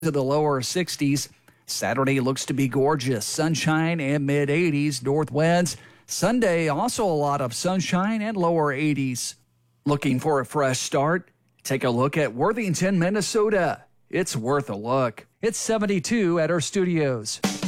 to the lower 60s. Saturday looks to be gorgeous. Sunshine and mid-80s. North winds. Sunday, also a lot of sunshine and lower 80s. Looking for a fresh start? Take a look at Worthington, Minnesota. It's worth a look. It's 72 at our studios.